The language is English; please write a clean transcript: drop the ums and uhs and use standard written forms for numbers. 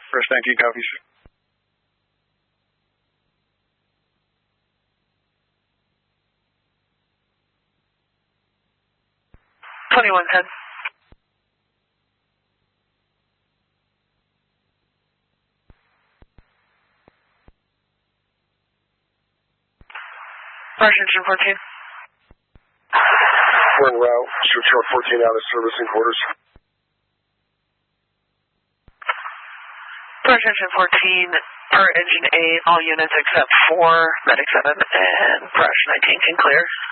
First, thank you, copies. $21.10. Russian engine 14. We're en route. Short 14 out of servicing quarters. Russian engine 14, per engine 8, all units except 4, medic 7, and crash 19 can clear.